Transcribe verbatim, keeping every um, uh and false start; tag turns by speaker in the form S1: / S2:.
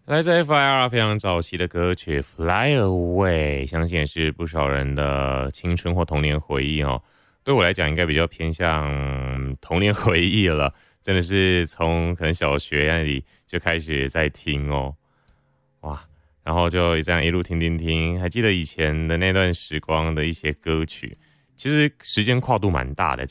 S1: 来自 F I R 非常早期的歌曲《Fly Away》，相信也是不少人的青春或童年回忆哦。对我来讲，应该比较偏向童年回忆了，真的是从可能小学那里就开始在听哦，哇，然后就这样一路听听听，还记得以前的那段时光的一些歌曲，其实时间跨度蛮大的，